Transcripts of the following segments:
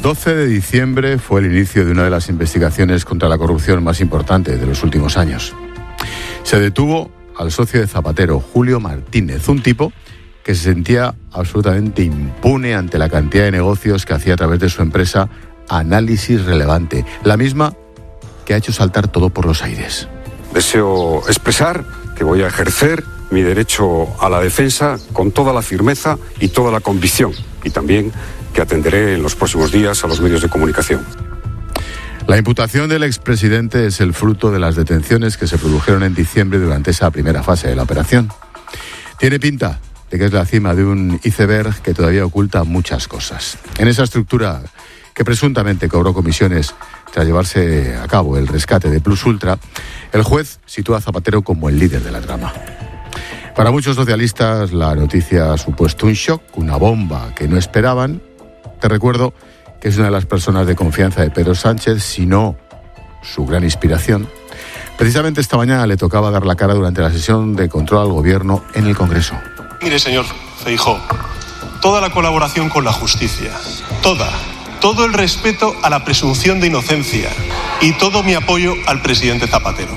12 de diciembre fue el inicio de una de las investigaciones contra la corrupción más importantes de los últimos años. Se detuvo al socio de Zapatero, Julio Martínez, un tipo que se sentía absolutamente impune ante la cantidad de negocios que hacía a través de su empresa Análisis Relevante, la misma que ha hecho saltar todo por los aires. Deseo expresar que voy a ejercer mi derecho a la defensa con toda la firmeza y toda la convicción, y también que atenderé en los próximos días a los medios de comunicación. La imputación del expresidente es el fruto de las detenciones que se produjeron en diciembre durante esa primera fase de la operación. Tiene pinta de que es la cima de un iceberg que todavía oculta muchas cosas. En esa estructura que presuntamente cobró comisiones tras llevarse a cabo el rescate de Plus Ultra, el juez sitúa a Zapatero como el líder de la trama. Para muchos socialistas la noticia ha supuesto un shock, una bomba que no esperaban. Te recuerdo que es una de las personas de confianza de Pedro Sánchez, si no su gran inspiración. Precisamente esta mañana le tocaba dar la cara durante la sesión de control al gobierno en el Congreso. Mire, señor Feijóo, toda la colaboración con la justicia, todo el respeto a la presunción de inocencia y todo mi apoyo al presidente Zapatero.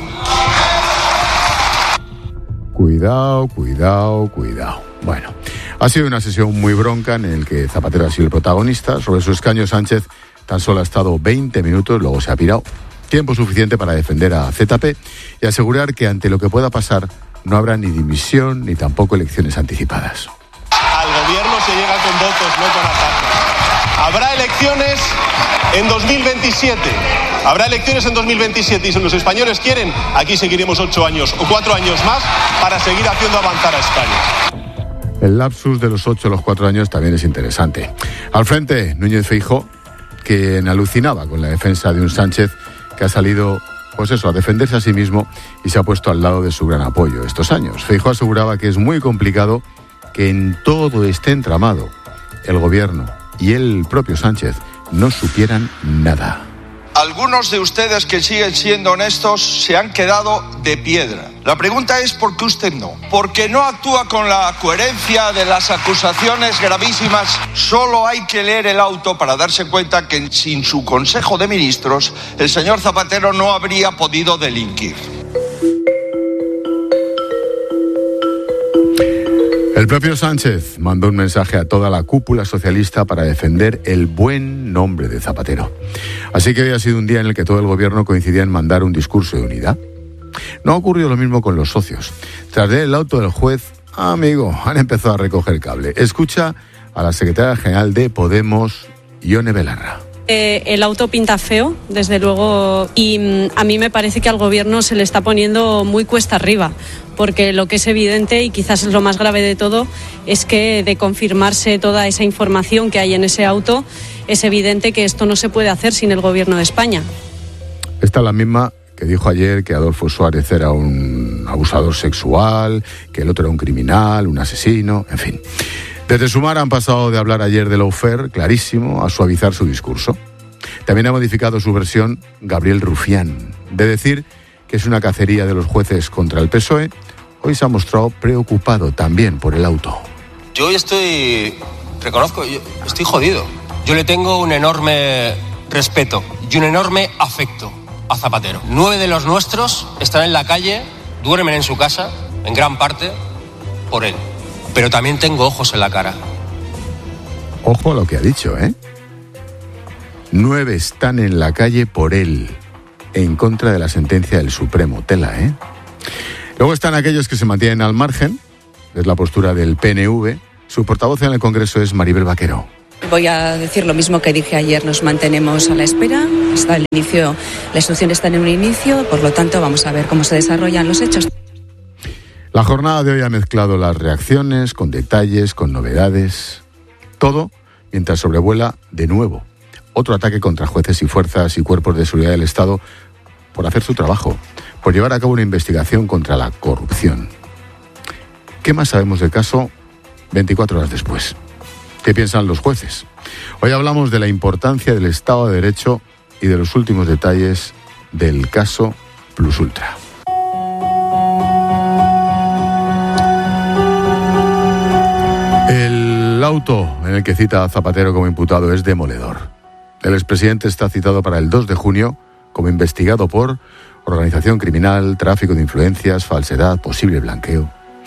Cuidado. Bueno, ha sido una sesión muy bronca en la que Zapatero ha sido el protagonista. Sobre su escaño Sánchez tan solo ha estado 20 minutos, luego se ha pirado. Tiempo suficiente para defender a ZP y asegurar que ante lo que pueda pasar no habrá ni dimisión ni tampoco elecciones anticipadas. Al gobierno se llega con votos, no con ataques. Habrá elecciones en 2027. Y si los españoles quieren, aquí seguiremos 8 años o 4 años más para seguir haciendo avanzar a España. El lapsus de los 8 a los 4 años también es interesante. Al frente, Núñez Feijóo, quien alucinaba con la defensa de un Sánchez que ha salido, a defenderse a sí mismo y se ha puesto al lado de su gran apoyo estos años. Feijóo aseguraba que es muy complicado que en todo este entramado el gobierno y el propio Sánchez no supieran nada. Algunos de ustedes que siguen siendo honestos se han quedado de piedra. La pregunta es ¿por qué usted no? Porque no actúa con la coherencia de las acusaciones gravísimas. Solo hay que leer el auto para darse cuenta que sin su Consejo de Ministros el señor Zapatero no habría podido delinquir. El propio Sánchez mandó un mensaje a toda la cúpula socialista para defender el buen nombre de Zapatero. Así que hoy ha sido un día en el que todo el gobierno coincidía en mandar un discurso de unidad. No ha ocurrido lo mismo con los socios. Tras leer el auto del juez, han empezado a recoger cable. Escucha a la secretaria general de Podemos, Ione Belarra. El auto pinta feo, desde luego, y a mí me parece que al gobierno se le está poniendo muy cuesta arriba, porque lo que es evidente, y quizás es lo más grave de todo, es que de confirmarse toda esa información que hay en ese auto, es evidente que esto no se puede hacer sin el gobierno de España. Esta es la misma que dijo ayer que Adolfo Suárez era un abusador sexual, que el otro era un criminal, un asesino, en fin. Desde Sumar han pasado de hablar ayer de lawfare, clarísimo, a suavizar su discurso. También ha modificado su versión Gabriel Rufián. De decir que es una cacería de los jueces contra el PSOE, hoy se ha mostrado preocupado también por el auto. Yo hoy estoy jodido. Yo le tengo un enorme respeto y un enorme afecto a Zapatero. 9 de los nuestros están en la calle, duermen en su casa, en gran parte, por él. Pero también tengo ojos en la cara. Ojo a lo que ha dicho, 9 están en la calle por él, en contra de la sentencia del Supremo. Tela, Luego están aquellos que se mantienen al margen, es la postura del PNV. Su portavoz en el Congreso es Maribel Vaquero. Voy a decir lo mismo que dije ayer, nos mantenemos a la espera, está el inicio, la instrucción está en un inicio, por lo tanto vamos a ver cómo se desarrollan los hechos. La jornada de hoy ha mezclado las reacciones con detalles, con novedades, todo mientras sobrevuela de nuevo otro ataque contra jueces y fuerzas y cuerpos de seguridad del Estado por hacer su trabajo, por llevar a cabo una investigación contra la corrupción. ¿Qué más sabemos del caso 24 horas después? ¿Qué piensan los jueces? Hoy hablamos de la importancia del Estado de Derecho y de los últimos detalles del caso Plus Ultra. El auto en el que cita a Zapatero como imputado es demoledor. El expresidente está citado para el 2 de junio como investigado por organización criminal, tráfico de influencias, falsedad, posible blanqueo.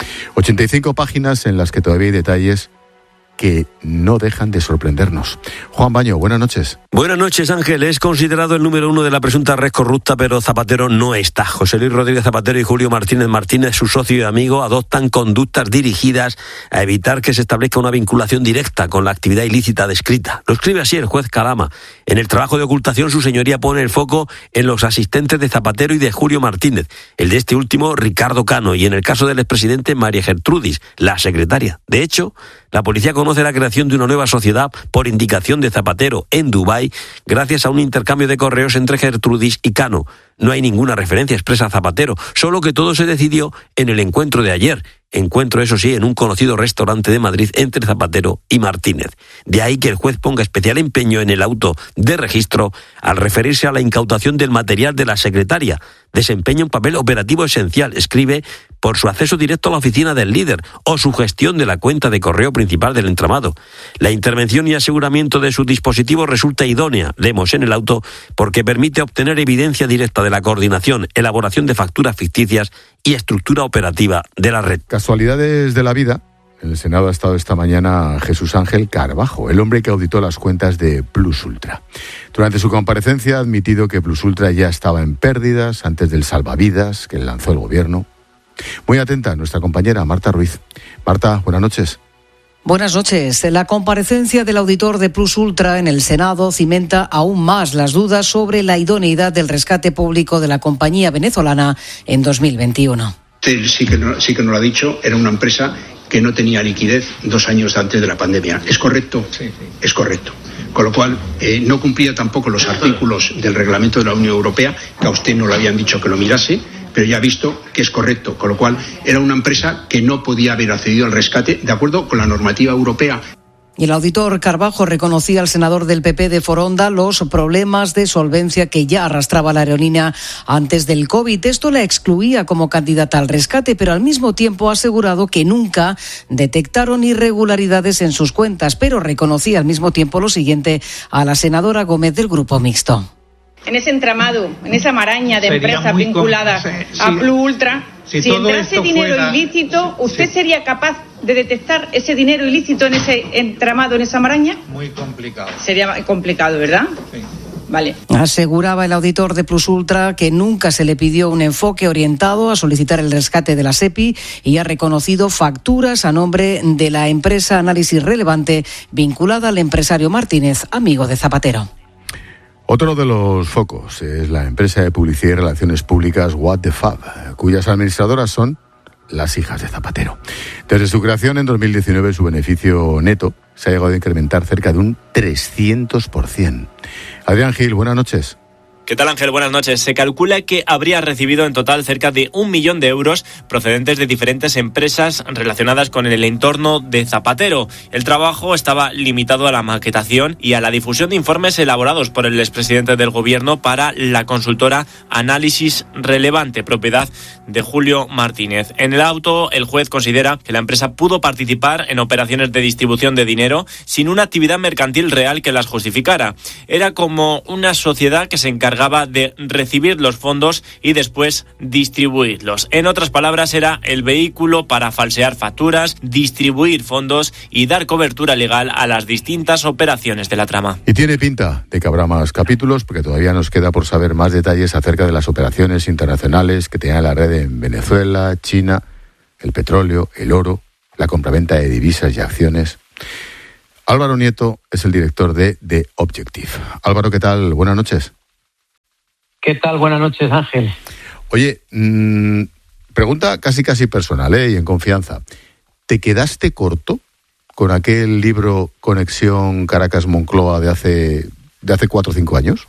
85 páginas en las que todavía hay detalles que no dejan de sorprendernos. Juan Baño, buenas noches. Buenas noches, Ángel. Es considerado el número 1 de la presunta red corrupta, pero Zapatero no está. José Luis Rodríguez Zapatero y Julio Martínez Martínez, su socio y amigo, adoptan conductas dirigidas a evitar que se establezca una vinculación directa con la actividad ilícita descrita. Lo escribe así el juez Calama. En el trabajo de ocultación, su señoría pone el foco en los asistentes de Zapatero y de Julio Martínez, el de este último, Ricardo Cano, y en el caso del expresidente, María Gertrudis, la secretaria. De hecho, la policía conoce la creación de una nueva sociedad por indicación de Zapatero en Dubái, gracias a un intercambio de correos entre Gertrudis y Cano. No hay ninguna referencia expresa a Zapatero, solo que todo se decidió en el encuentro de ayer. Encuentro, eso sí, en un conocido restaurante de Madrid entre Zapatero y Martínez. De ahí que el juez ponga especial empeño en el auto de registro al referirse a la incautación del material de la secretaria. Desempeña un papel operativo esencial, escribe, por su acceso directo a la oficina del líder o su gestión de la cuenta de correo principal del entramado. La intervención y aseguramiento de su dispositivo resulta idónea, leemos en el auto, porque permite obtener evidencia directa de la coordinación, elaboración de facturas ficticias y estructura operativa de la red. Casualidades de la vida. En el Senado ha estado esta mañana Jesús Ángel Carbajo, el hombre que auditó las cuentas de Plus Ultra. Durante su comparecencia ha admitido que Plus Ultra ya estaba en pérdidas antes del salvavidas que lanzó el gobierno. Muy atenta nuestra compañera Marta Ruiz. Marta, buenas noches. Buenas noches. La comparecencia del auditor de Plus Ultra en el Senado cimenta aún más las dudas sobre la idoneidad del rescate público de la compañía venezolana en 2021. Sí que no lo ha dicho, era una empresa que no tenía liquidez 2 años antes de la pandemia. ¿Es correcto? Sí. Es correcto. Con lo cual, no cumplía tampoco los artículos del reglamento de la Unión Europea, que a usted no le habían dicho que lo mirase, pero ya ha visto que es correcto. Con lo cual, era una empresa que no podía haber accedido al rescate de acuerdo con la normativa europea. Y el auditor Carbajo reconocía al senador del PP de Foronda los problemas de solvencia que ya arrastraba la aerolínea antes del COVID. Esto la excluía como candidata al rescate, pero al mismo tiempo ha asegurado que nunca detectaron irregularidades en sus cuentas, pero reconocía al mismo tiempo lo siguiente a la senadora Gómez del Grupo Mixto. En ese entramado, en esa maraña de empresas vinculadas a Plus Ultra, si entrase dinero ilícito, ¿usted sería capaz de detectar ese dinero ilícito en ese entramado, en esa maraña? Muy complicado. Sería complicado, ¿verdad? Sí. Vale. Aseguraba el auditor de Plus Ultra que nunca se le pidió un enfoque orientado a solicitar el rescate de la SEPI y ha reconocido facturas a nombre de la empresa Análisis Relevante vinculada al empresario Martínez, amigo de Zapatero. Otro de los focos es la empresa de publicidad y relaciones públicas What the Fab, cuyas administradoras son las hijas de Zapatero. Desde su creación en 2019, su beneficio neto se ha llegado a incrementar cerca de un 300%. Adrián Gil, buenas noches. ¿Qué tal, Ángel? Buenas noches. Se calcula que habría recibido en total cerca de 1 millón de euros procedentes de diferentes empresas relacionadas con el entorno de Zapatero. El trabajo estaba limitado a la maquetación y a la difusión de informes elaborados por el expresidente del gobierno para la consultora Análisis Relevante, propiedad de Julio Martínez. En el auto, el juez considera que la empresa pudo participar en operaciones de distribución de dinero sin una actividad mercantil real que las justificara. Era como una sociedad que se encargaba de recibir los fondos y después distribuirlos. En otras palabras, era el vehículo para falsear facturas, distribuir fondos y dar cobertura legal a las distintas operaciones de la trama. Y tiene pinta de que habrá más capítulos, porque todavía nos queda por saber más detalles acerca de las operaciones internacionales que tenía la red en Venezuela, China, el petróleo, el oro, la compraventa de divisas y acciones. Álvaro Nieto es el director de The Objective. Álvaro, ¿qué tal? Buenas noches. ¿Qué tal? Buenas noches, Ángel. Oye, pregunta casi personal, y en confianza. ¿Te quedaste corto con aquel libro Conexión Caracas-Moncloa de hace 4 o 5 años?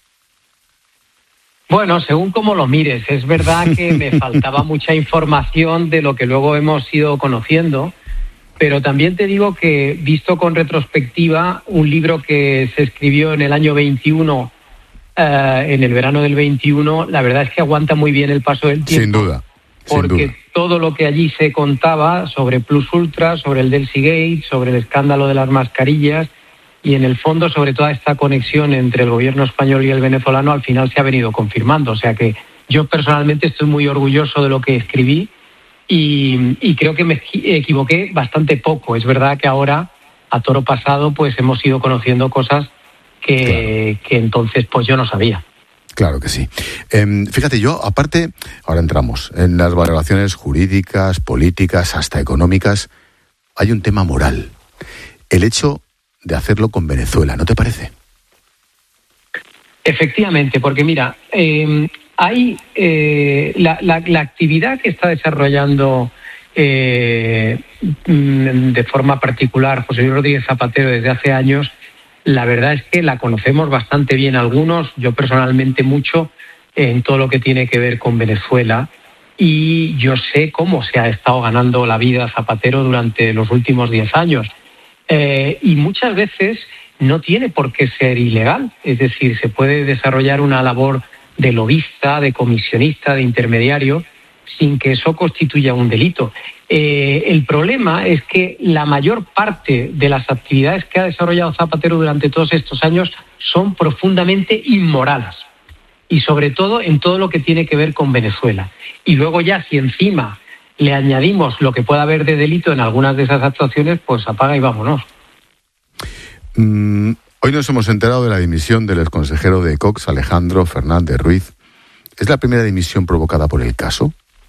Bueno, según cómo lo mires. Es verdad que me faltaba mucha información de lo que luego hemos ido conociendo, pero también te digo que, visto con retrospectiva, un libro que se escribió en el año 21, en el verano del 21, la verdad es que aguanta muy bien el paso del tiempo. Sin duda. Porque todo lo que allí se contaba sobre Plus Ultra, sobre el Delcy Gate, sobre el escándalo de las mascarillas, y en el fondo, sobre toda esta conexión entre el gobierno español y el venezolano, al final se ha venido confirmando. O sea que yo personalmente estoy muy orgulloso de lo que escribí y creo que me equivoqué bastante poco. Es verdad que ahora, a toro pasado, pues hemos ido conociendo cosas que entonces pues yo no sabía. Claro que sí. Fíjate, yo, aparte, ahora entramos en las valoraciones jurídicas, políticas, hasta económicas, hay un tema moral. El hecho de hacerlo con Venezuela, ¿no te parece? Efectivamente, porque mira, hay la actividad que está desarrollando de forma particular José Luis Rodríguez Zapatero desde hace años. La verdad es que la conocemos bastante bien algunos, yo personalmente mucho, en todo lo que tiene que ver con Venezuela, y yo sé cómo se ha estado ganando la vida Zapatero durante los últimos 10 años. Y muchas veces no tiene por qué ser ilegal, es decir, se puede desarrollar una labor de lobista, de comisionista, de intermediario, sin que eso constituya un delito. El problema es que la mayor parte de las actividades que ha desarrollado Zapatero durante todos estos años son profundamente inmorales, y sobre todo en todo lo que tiene que ver con Venezuela. Y luego ya, si encima le añadimos lo que pueda haber de delito en algunas de esas actuaciones, pues apaga y vámonos. Hoy nos hemos enterado de la dimisión del exconsejero de Cox, Alejandro Fernández Ruiz. ¿Es la primera dimisión provocada por el caso?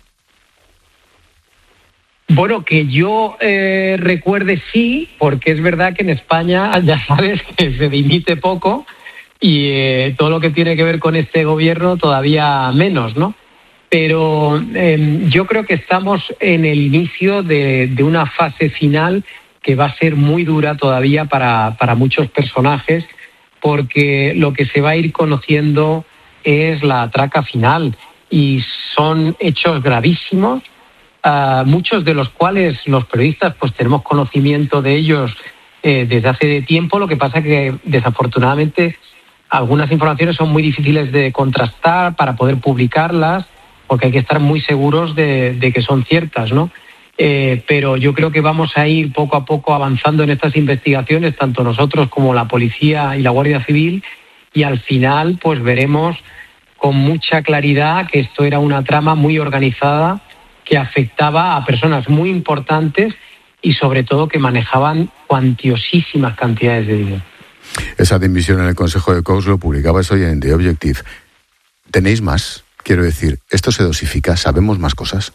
Bueno, que yo recuerde sí, porque es verdad que en España ya sabes que se dimite poco y todo lo que tiene que ver con este gobierno todavía menos, ¿no? Pero yo creo que estamos en el inicio de una fase final que va a ser muy dura todavía para muchos personajes, porque lo que se va a ir conociendo es la traca final y son hechos gravísimos, muchos de los cuales los periodistas pues tenemos conocimiento de ellos desde hace tiempo. Lo que pasa es que desafortunadamente algunas informaciones son muy difíciles de contrastar para poder publicarlas, porque hay que estar muy seguros de que son ciertas, ¿no? Pero yo creo que vamos a ir poco a poco avanzando en estas investigaciones, tanto nosotros como la policía y la Guardia Civil, y al final pues veremos con mucha claridad que esto era una trama muy organizada que afectaba a personas muy importantes y sobre todo que manejaban cuantiosísimas cantidades de dinero. Esa dimisión en el Consejo de Cox lo publicabas hoy en The Objective. ¿Tenéis más? Quiero decir, ¿esto se dosifica? ¿Sabemos más cosas?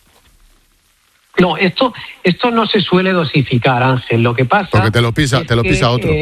No, esto no se suele dosificar, Ángel. Lo que pasa... Porque te lo pisa otro.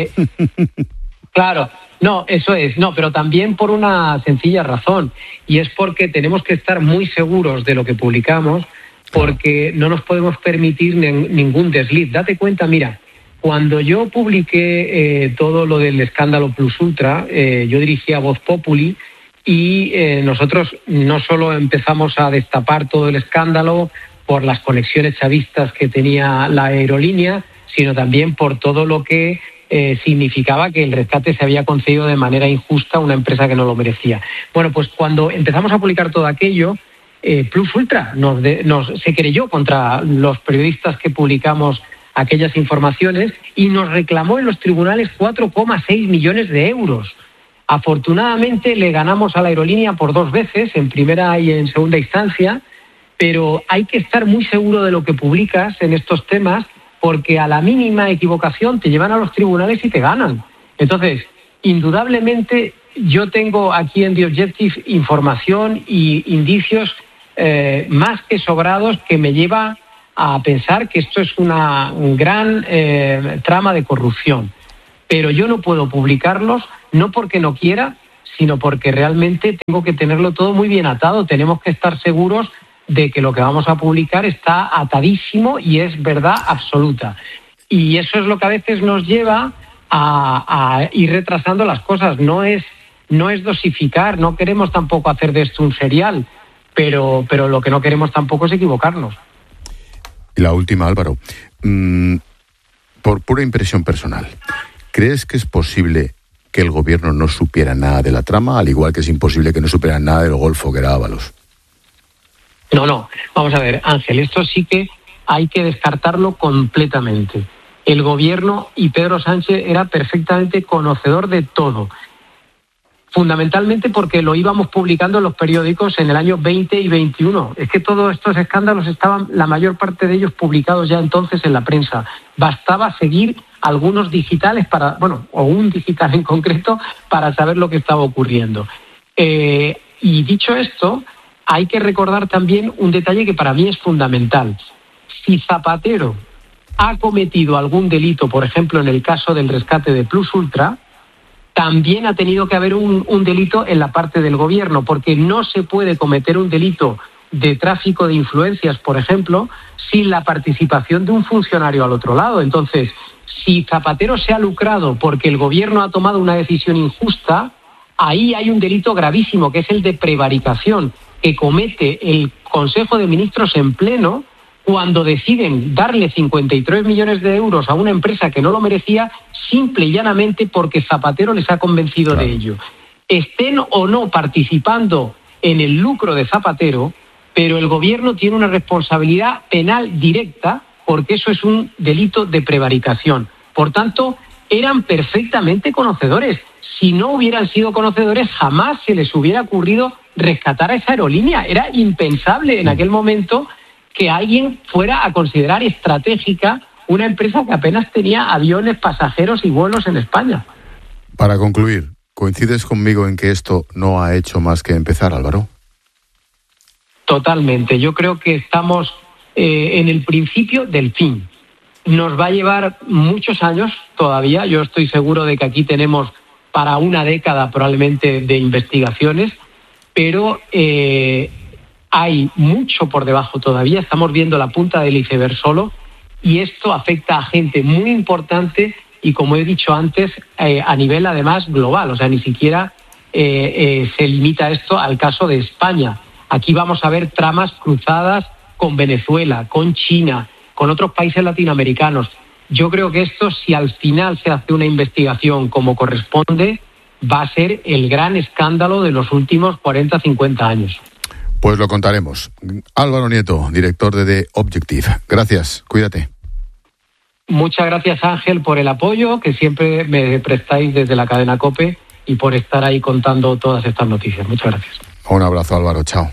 Claro, no, eso es. No, pero también por una sencilla razón. Y es porque tenemos que estar muy seguros de lo que publicamos, porque no nos podemos permitir ningún desliz. Date cuenta, mira, cuando yo publiqué todo lo del escándalo Plus Ultra, yo dirigía Voz Populi y nosotros no solo empezamos a destapar todo el escándalo por las conexiones chavistas que tenía la aerolínea, sino también por todo lo que significaba que el rescate se había concedido de manera injusta a una empresa que no lo merecía. Bueno, pues cuando empezamos a publicar todo aquello, Plus Ultra se querelló contra los periodistas que publicamos aquellas informaciones y nos reclamó en los tribunales 4,6 millones de euros. Afortunadamente le ganamos a la aerolínea por 2 veces, en primera y en segunda instancia, pero hay que estar muy seguro de lo que publicas en estos temas, porque a la mínima equivocación te llevan a los tribunales y te ganan. Entonces, indudablemente, yo tengo aquí en The Objective información y indicios más que sobrados que me lleva a pensar que esto es una gran trama de corrupción. Pero yo no puedo publicarlos, no porque no quiera, sino porque realmente tengo que tenerlo todo muy bien atado. Tenemos que estar seguros de que lo que vamos a publicar está atadísimo y es verdad absoluta. Y eso es lo que a veces nos lleva a ir retrasando las cosas. No es dosificar, no queremos tampoco hacer de esto un serial, pero lo que no queremos tampoco es equivocarnos. Y la última, Álvaro, por pura impresión personal, ¿crees que es posible que el gobierno no supiera nada de la trama, al igual que es imposible que no supieran nada del golfo que era Ábalos? No, vamos a ver, Ángel, esto sí que hay que descartarlo completamente. el gobierno y Pedro Sánchez era perfectamente conocedor de todo. Fundamentalmente porque lo íbamos publicando en los periódicos en el año 20 y 21. Es que todos estos escándalos estaban, la mayor parte de ellos, publicados ya entonces en la prensa. Bastaba seguir algunos digitales o un digital en concreto, para saber lo que estaba ocurriendo. Y dicho esto, hay que recordar también un detalle que para mí es fundamental. Si Zapatero ha cometido algún delito, por ejemplo, en el caso del rescate de Plus Ultra, también ha tenido que haber un delito en la parte del gobierno, porque no se puede cometer un delito de tráfico de influencias, por ejemplo, sin la participación de un funcionario al otro lado. Entonces, si Zapatero se ha lucrado porque el gobierno ha tomado una decisión injusta, ahí hay un delito gravísimo, que es el de prevaricación, que comete el Consejo de Ministros en pleno cuando deciden darle 53 millones de euros a una empresa que no lo merecía, simple y llanamente porque Zapatero les ha convencido de ello. Estén o no participando en el lucro de Zapatero, pero el gobierno tiene una responsabilidad penal directa, porque eso es un delito de prevaricación. Por tanto, eran perfectamente conocedores. Si no hubieran sido conocedores, jamás se les hubiera ocurrido rescatar a esa aerolínea. Era impensable en aquel momento que alguien fuera a considerar estratégica una empresa que apenas tenía aviones, pasajeros y vuelos en España. Para concluir, ¿coincides conmigo en que esto no ha hecho más que empezar, Álvaro? Totalmente. Yo creo que estamos en el principio del fin. Nos va a llevar muchos años todavía. Yo estoy seguro de que aquí tenemos para una década probablemente de investigaciones, pero hay mucho por debajo todavía. Estamos viendo la punta del iceberg solo, y esto afecta a gente muy importante y, como he dicho antes, a nivel además global. O sea, ni siquiera se limita esto al caso de España. Aquí vamos a ver tramas cruzadas con Venezuela, con China, con otros países latinoamericanos. Yo creo que esto, si al final se hace una investigación como corresponde, va a ser el gran escándalo de los últimos 40, 50 años. Pues lo contaremos. Álvaro Nieto, director de The Objective. Gracias, cuídate. Muchas gracias, Ángel, por el apoyo que siempre me prestáis desde la cadena COPE y por estar ahí contando todas estas noticias. Muchas gracias. Un abrazo, Álvaro. Chao.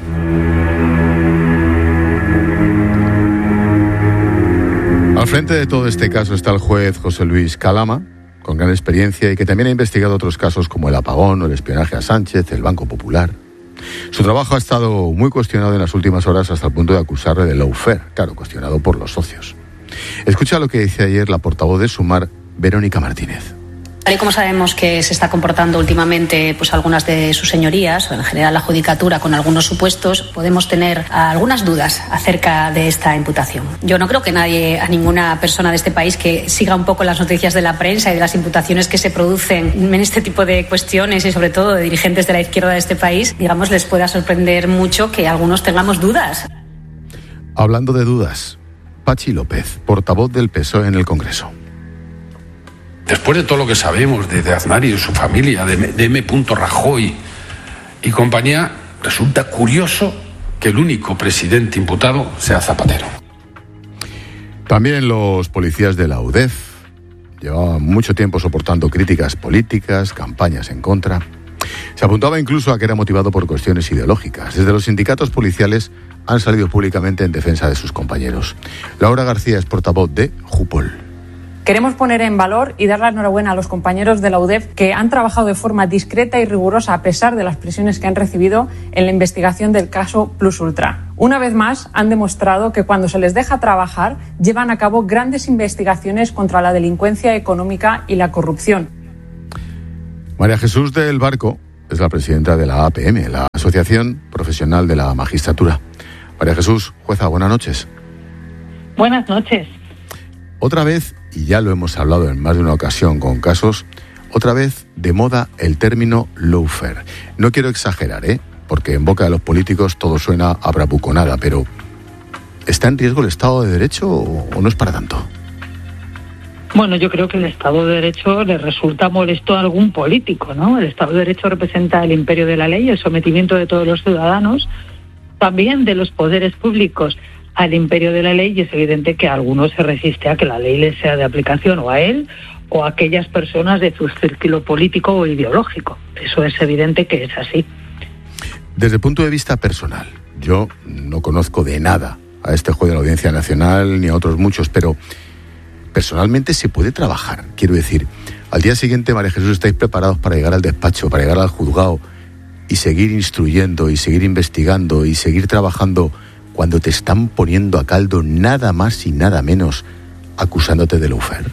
Al frente de todo este caso está el juez José Luis Calama, con gran experiencia y que también ha investigado otros casos como el apagón o el espionaje a Sánchez, el Banco Popular. Su trabajo ha estado muy cuestionado en las últimas horas, hasta el punto de acusarle de lawfare, claro, cuestionado por los socios. Escucha lo que dice ayer la portavoz de Sumar, Verónica Martínez. Tal y como sabemos que se está comportando últimamente pues algunas de sus señorías, o en general la Judicatura, con algunos supuestos, podemos tener algunas dudas acerca de esta imputación. Yo no creo que nadie, a ninguna persona de este país que siga un poco las noticias de la prensa y de las imputaciones que se producen en este tipo de cuestiones, y sobre todo de dirigentes de la izquierda de este país, digamos, les pueda sorprender mucho que algunos tengamos dudas. Hablando de dudas, Pachi López, portavoz del PSOE en el Congreso. Después de todo lo que sabemos de Aznar y de su familia, de M. Rajoy y compañía, resulta curioso que el único presidente imputado sea Zapatero. También los policías de la UDEF llevaban mucho tiempo soportando críticas políticas, campañas en contra. Se apuntaba incluso a que era motivado por cuestiones ideológicas. Desde los sindicatos policiales han salido públicamente en defensa de sus compañeros. Laura García es portavoz de Jupol. Queremos poner en valor y dar la enhorabuena a los compañeros de la UDEF que han trabajado de forma discreta y rigurosa a pesar de las presiones que han recibido en la investigación del caso Plus Ultra. Una vez más, han demostrado que cuando se les deja trabajar, llevan a cabo grandes investigaciones contra la delincuencia económica y la corrupción. María Jesús del Barco es la presidenta de la APM, la Asociación Profesional de la Magistratura. María Jesús, jueza, buenas noches. Buenas noches. Otra vez, y ya lo hemos hablado en más de una ocasión con casos, otra vez de moda el término lawfare. No quiero exagerar, porque en boca de los políticos todo suena a bravuconada, pero ¿está en riesgo el Estado de Derecho o no es para tanto? Bueno, yo creo que el Estado de Derecho le resulta molesto a algún político, ¿no? El Estado de Derecho representa el imperio de la ley, el sometimiento de todos los ciudadanos, también de los poderes públicos al imperio de la ley, y es evidente que a algunos se resiste a que la ley les sea de aplicación, o a él o a aquellas personas de su círculo político o ideológico. Eso es evidente que es así. Desde el punto de vista personal, yo no conozco de nada a este juez de la Audiencia Nacional ni a otros muchos, pero personalmente se puede trabajar. Quiero decir, al día siguiente, María Jesús, ¿estáis preparados para llegar al despacho, para llegar al juzgado y seguir instruyendo y seguir investigando y seguir trabajando cuando te están poniendo a caldo nada más y nada menos acusándote de lawfare?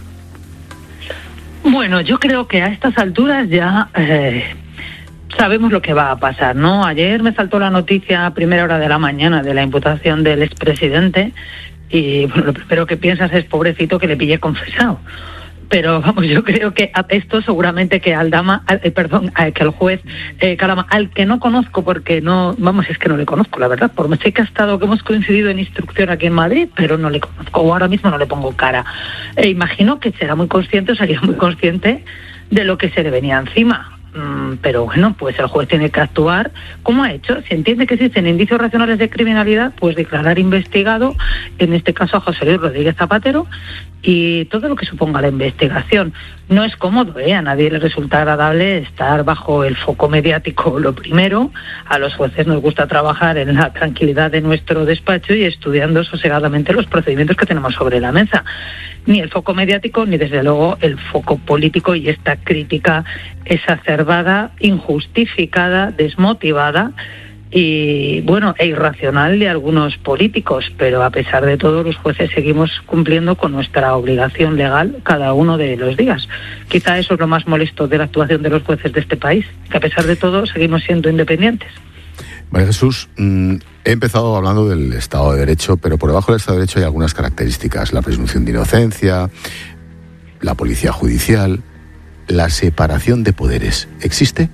Bueno, yo creo que a estas alturas ya sabemos lo que va a pasar, ¿no? Ayer me saltó la noticia a primera hora de la mañana de la imputación del expresidente y bueno, lo primero que piensas es pobrecito que le pillé confesado. Pero vamos, yo creo que a esto seguramente que que el juez Calama, al que no conozco porque no, vamos, es que no le conozco, la verdad, por sé que hemos coincidido en instrucción aquí en Madrid, pero no le conozco, o ahora mismo no le pongo cara. Imagino que será muy consciente, o sería muy consciente de lo que se le venía encima. Pero bueno, pues el juez tiene que actuar como ha hecho. Si entiende que existen indicios racionales de criminalidad, pues declarar investigado, en este caso a José Luis Rodríguez Zapatero, y todo lo que suponga la investigación. No es cómodo, a nadie le resulta agradable estar bajo el foco mediático. Lo primero, a los jueces nos gusta trabajar en la tranquilidad de nuestro despacho y estudiando sosegadamente los procedimientos que tenemos sobre la mesa. Ni el foco mediático, ni desde luego el foco político y esta crítica exacerbada, injustificada, desmotivada y bueno, e irracional de algunos políticos, pero a pesar de todo los jueces seguimos cumpliendo con nuestra obligación legal cada uno de los días. Quizá eso es lo más molesto de la actuación de los jueces de este país, que a pesar de todo seguimos siendo independientes. María Jesús, he empezado hablando del Estado de Derecho, pero por debajo del Estado de Derecho hay algunas características: la presunción de inocencia, la policía judicial, la separación de poderes. ¿Existe?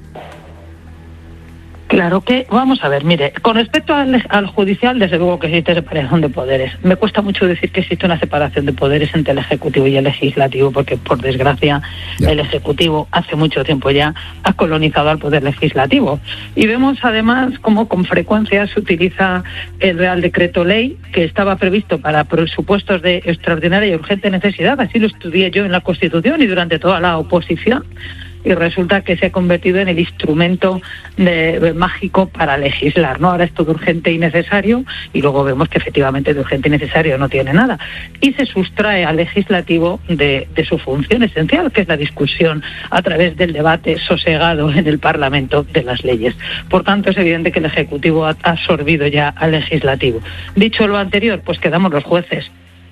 Claro que, vamos a ver, mire, con respecto al judicial, desde luego que existe separación de poderes. Me cuesta mucho decir que existe una separación de poderes entre el Ejecutivo y el Legislativo, porque por desgracia el Ejecutivo hace mucho tiempo ya ha colonizado al Poder Legislativo. Y vemos además cómo con frecuencia se utiliza el Real Decreto Ley, que estaba previsto para presupuestos de extraordinaria y urgente necesidad. Así lo estudié yo en la Constitución y durante toda la oposición. Y resulta que se ha convertido en el instrumento mágico para legislar, ¿no? Ahora es todo urgente y necesario, y luego vemos que efectivamente de urgente y necesario no tiene nada. Y se sustrae al legislativo de su función esencial, que es la discusión a través del debate sosegado en el Parlamento de las leyes. Por tanto, es evidente que el Ejecutivo ha absorbido ya al legislativo. Dicho lo anterior, pues quedamos los jueces.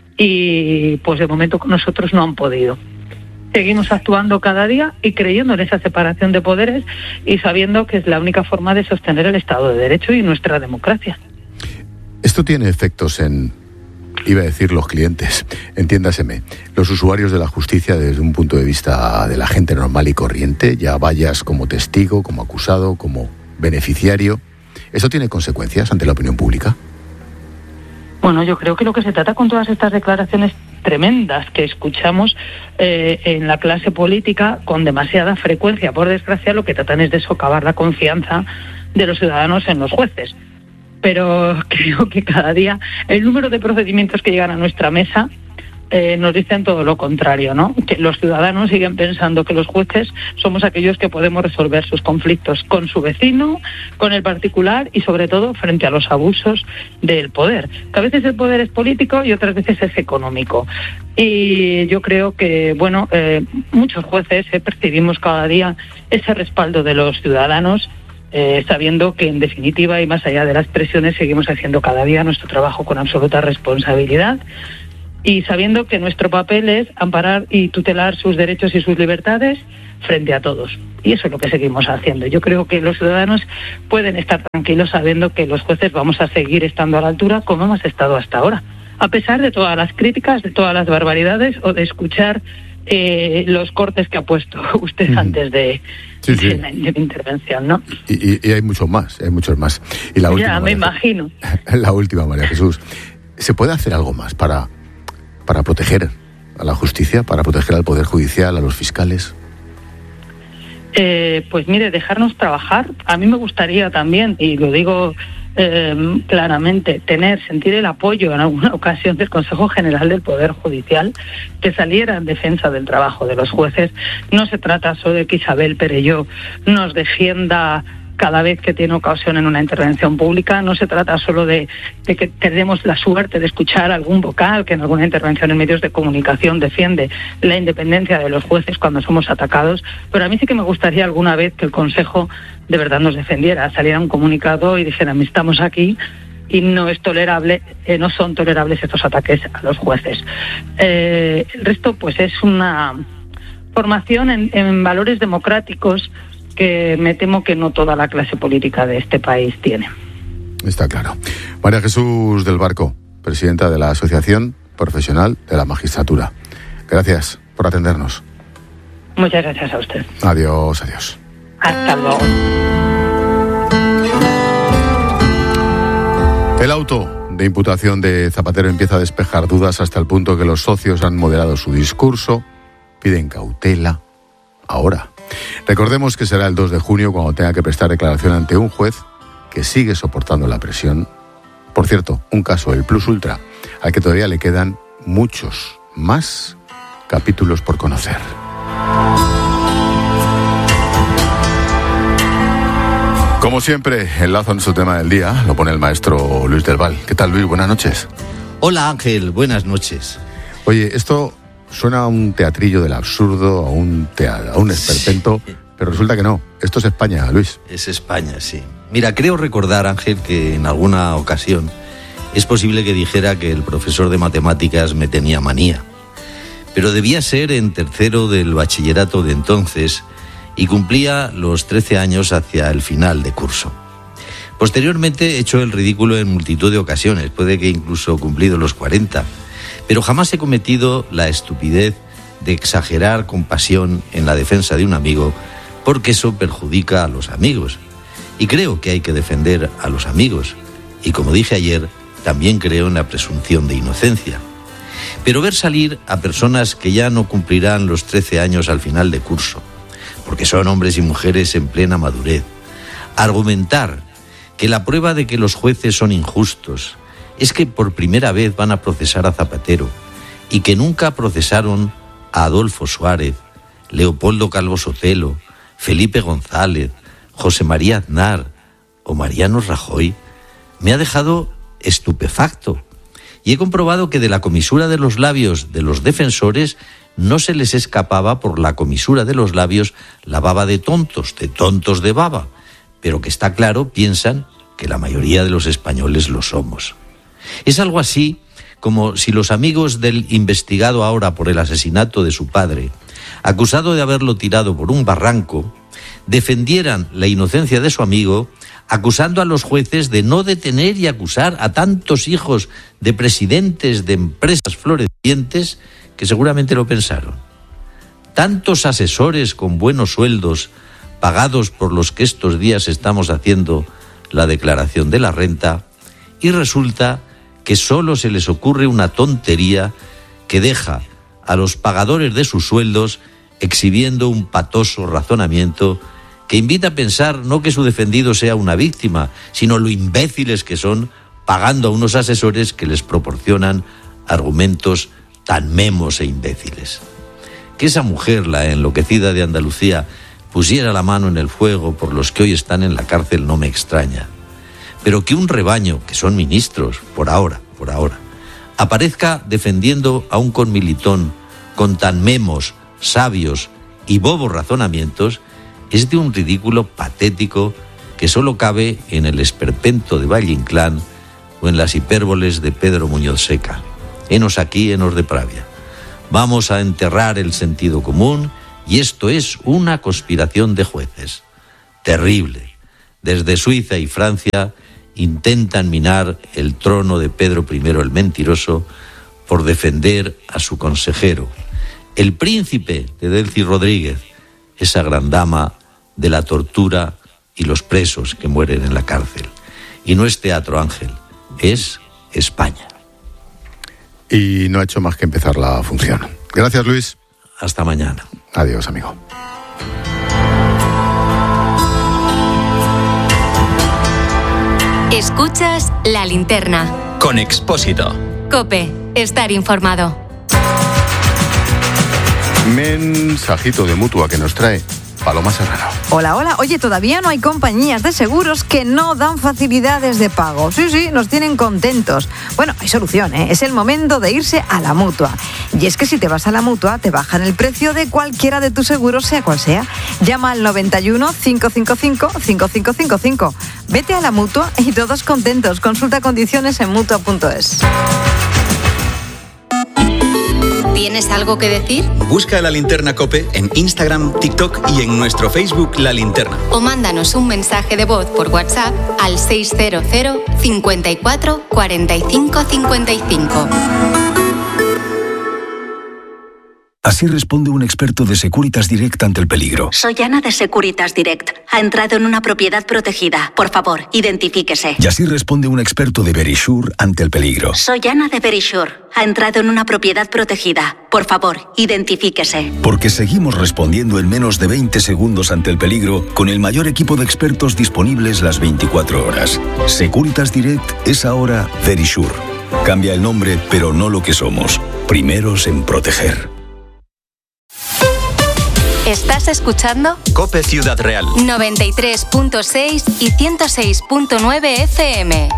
Y pues de momento nosotros no han podido. Seguimos actuando cada día y creyendo en esa separación de poderes y sabiendo que es la única forma de sostener el Estado de Derecho y nuestra democracia. Esto tiene efectos en, iba a decir los clientes, entiéndaseme, los usuarios de la justicia desde un punto de vista de la gente normal y corriente, ya vayas como testigo, como acusado, como beneficiario. ¿Eso tiene consecuencias ante la opinión pública? Bueno, yo creo que lo que se trata con todas estas declaraciones tremendas que escuchamos en la clase política con demasiada frecuencia, por desgracia, lo que tratan es de socavar la confianza de los ciudadanos en los jueces. Pero creo que cada día el número de procedimientos que llegan a nuestra mesa nos dicen todo lo contrario, ¿no? Que los ciudadanos siguen pensando que los jueces somos aquellos que podemos resolver sus conflictos con su vecino, con el particular y sobre todo frente a los abusos del poder. Que a veces el poder es político y otras veces es económico. Y yo creo que, bueno, muchos jueces percibimos cada día ese respaldo de los ciudadanos, sabiendo que en definitiva y más allá de las presiones seguimos haciendo cada día nuestro trabajo con absoluta responsabilidad. Y sabiendo que nuestro papel es amparar y tutelar sus derechos y sus libertades frente a todos. Y eso es lo que seguimos haciendo. Yo creo que los ciudadanos pueden estar tranquilos sabiendo que los jueces vamos a seguir estando a la altura como hemos estado hasta ahora. A pesar de todas las críticas, de todas las barbaridades o de escuchar los cortes que ha puesto usted antes de la intervención, ¿no? Y hay muchos más, Y la última, ya, me imagino. La última, María Jesús. ¿Se puede hacer algo más para proteger a la justicia, para proteger al Poder Judicial, a los fiscales? Pues mire, dejarnos trabajar. A mí me gustaría también, y lo digo claramente sentir el apoyo en alguna ocasión del Consejo General del Poder Judicial, que saliera en defensa del trabajo de los jueces. No se trata solo de que Isabel Perelló nos defienda cada vez que tiene ocasión en una intervención pública, no se trata solo de que tenemos la suerte de escuchar algún vocal que en alguna intervención en medios de comunicación defiende la independencia de los jueces cuando somos atacados, pero a mí sí que me gustaría alguna vez que el Consejo de verdad nos defendiera, saliera un comunicado y dijera, estamos aquí y no es tolerable, no son tolerables estos ataques a los jueces. El resto pues es una formación en valores democráticos que me temo que no toda la clase política de este país tiene. Está claro. María Jesús del Barco, presidenta de la Asociación Profesional de la Magistratura. Gracias por atendernos. Muchas gracias a usted. Adiós, adiós. Hasta luego. El auto de imputación de Zapatero empieza a despejar dudas hasta el punto que los socios han moderado su discurso, piden cautela. Ahora. Recordemos que será el 2 de junio cuando tenga que prestar declaración ante un juez que sigue soportando la presión. Por cierto, un caso, el Plus Ultra, al que todavía le quedan muchos más capítulos por conocer. Como siempre, el lazo en su tema del día lo pone el maestro Luis del Val. ¿Qué tal, Luis? Buenas noches. Hola, Ángel. Buenas noches. Oye, esto suena a un teatrillo del absurdo, a un esperpento, pero resulta que no. Esto es España, Luis. Es España, sí. Mira, creo recordar, Ángel, que en alguna ocasión es posible que dijera que el profesor de matemáticas me tenía manía. Pero debía ser en tercero del bachillerato de entonces y cumplía los 13 años hacia el final de curso. Posteriormente he hecho el ridículo en multitud de ocasiones, puede que incluso cumplido los 40, pero jamás he cometido la estupidez de exagerar con pasión en la defensa de un amigo, porque eso perjudica a los amigos. Y creo que hay que defender a los amigos. Y como dije ayer, también creo en la presunción de inocencia. Pero ver salir a personas que ya no cumplirán los 13 años al final de curso, porque son hombres y mujeres en plena madurez, argumentar que la prueba de que los jueces son injustos es que por primera vez van a procesar a Zapatero y que nunca procesaron a Adolfo Suárez, Leopoldo Calvo Sotelo, Felipe González, José María Aznar o Mariano Rajoy, me ha dejado estupefacto. Y he comprobado que de la comisura de los labios de los defensores no se les escapaba por la comisura de los labios la baba de tontos de baba, pero que está claro, piensan que la mayoría de los españoles lo somos. Es algo así como si los amigos del investigado ahora por el asesinato de su padre, acusado de haberlo tirado por un barranco, defendieran la inocencia de su amigo, acusando a los jueces de no detener y acusar a tantos hijos de presidentes de empresas florecientes que seguramente lo pensaron. Tantos asesores con buenos sueldos, pagados por los que estos días estamos haciendo la declaración de la renta, y resulta que solo se les ocurre una tontería que deja a los pagadores de sus sueldos exhibiendo un patoso razonamiento que invita a pensar no que su defendido sea una víctima, sino lo imbéciles que son, pagando a unos asesores que les proporcionan argumentos tan memos e imbéciles. Que esa mujer, la enloquecida de Andalucía, pusiera la mano en el fuego por los que hoy están en la cárcel no me extraña. Pero que un rebaño, que son ministros, por ahora, aparezca defendiendo a un conmilitón con tan memos, sabios y bobos razonamientos, es de un ridículo patético que solo cabe en el esperpento de Valle Inclán o en las hipérboles de Pedro Muñoz Seca. Henos aquí, henos de Pravia. Vamos a enterrar el sentido común y esto es una conspiración de jueces. Terrible. Desde Suiza y Francia intentan minar el trono de Pedro I el Mentiroso por defender a su consejero, el príncipe de Delcy Rodríguez, esa gran dama de la tortura y los presos que mueren en la cárcel. Y no es teatro, Ángel, es España. Y no ha hecho más que empezar la función. Gracias, Luis. Hasta mañana. Adiós, amigo. Escuchas La Linterna. Con Expósito. COPE. Estar informado. Mensajito de Mutua que nos trae Paloma Serrano. Hola, hola. Oye, todavía no hay compañías de seguros que no dan facilidades de pago. Sí, nos tienen contentos. Bueno, hay solución, ¿eh? Es el momento de irse a la Mutua. Y es que si te vas a la Mutua, te bajan el precio de cualquiera de tus seguros, sea cual sea. Llama al 91 555 5555. Vete a la Mutua y todos contentos. Consulta condiciones en Mutua.es. ¿Tienes algo que decir? Busca La Linterna COPE en Instagram, TikTok y en nuestro Facebook La Linterna. O mándanos un mensaje de voz por WhatsApp al 600 54 45 55. Así responde un experto de Securitas Direct ante el peligro. Soy Ana de Securitas Direct. Ha entrado en una propiedad protegida. Por favor, identifíquese. Y así responde un experto de Verisure ante el peligro. Soy Ana de Verisure. Ha entrado en una propiedad protegida. Por favor, identifíquese. Porque seguimos respondiendo en menos de 20 segundos ante el peligro con el mayor equipo de expertos disponibles las 24 horas. Securitas Direct es ahora Verisure. Cambia el nombre, pero no lo que somos. Primeros en proteger. ¿Estás escuchando? COPE Ciudad Real. 93.6 y 106.9 FM.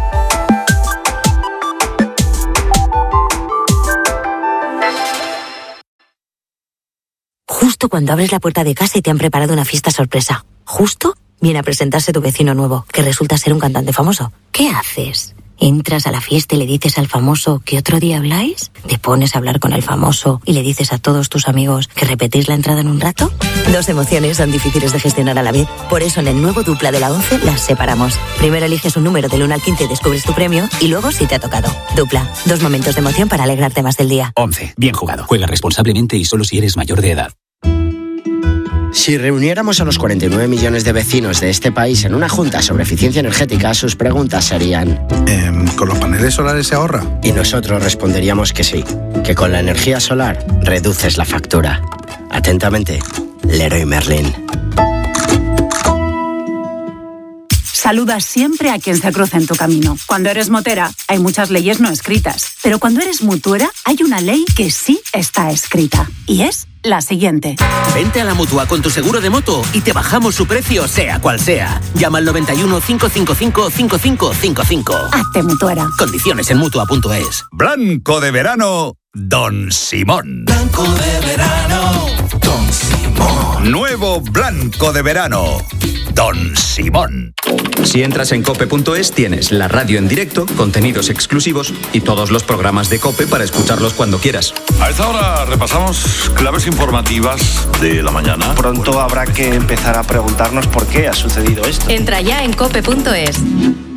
Justo cuando abres la puerta de casa y te han preparado una fiesta sorpresa. Justo viene a presentarse tu vecino nuevo, que resulta ser un cantante famoso. ¿Qué haces? ¿Entras a la fiesta y le dices al famoso que otro día habláis? ¿Te pones a hablar con el famoso y le dices a todos tus amigos que repetís la entrada en un rato? Dos emociones son difíciles de gestionar a la vez. Por eso en el nuevo Dupla de la 11 las separamos. Primero eliges un número del 1 al 15 y descubres tu premio, y luego si te ha tocado. Dupla, 2 momentos de emoción para alegrarte más del día. 11. Bien jugado. Juega responsablemente y solo si eres mayor de edad. Si reuniéramos a los 49 millones de vecinos de este país en una junta sobre eficiencia energética, sus preguntas serían... ¿Con los paneles solares se ahorra? Y nosotros responderíamos que sí, que con la energía solar reduces la factura. Atentamente, Leroy Merlin. Saluda siempre a quien se cruza en tu camino. Cuando eres motera, hay muchas leyes no escritas. Pero cuando eres mutuera, hay una ley que sí está escrita. Y es la siguiente. Vente a la Mutua con tu seguro de moto y te bajamos su precio, sea cual sea. Llama al 91 555 5555. Hazte mutuera. Condiciones en Mutua.es. Blanco de verano, Don Simón. Blanco de verano, Don Simón. Nuevo Blanco de verano, Don Simón. Si entras en cope.es tienes la radio en directo, contenidos exclusivos y todos los programas de COPE para escucharlos cuando quieras. A esta hora repasamos claves informativas de la mañana. Pronto habrá que empezar a preguntarnos por qué ha sucedido esto. Entra ya en cope.es.